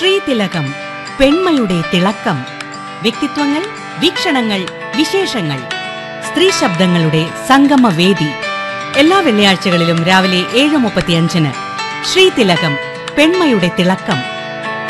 ശ്രീതിലകം, പെൺമയുടെ തിളക്കം. വ്യക്തിത്വങ്ങൾ, വീക്ഷണങ്ങൾ, വിശേഷങ്ങൾ. സ്ത്രീ ശബ്ദങ്ങളുടെ സംഗമവേദി. എല്ലാ വെള്ളിയാഴ്ചകളിലും രാവിലെ 7:35 ശ്രീതിലകം, പെൺമയുടെ തിളക്കം.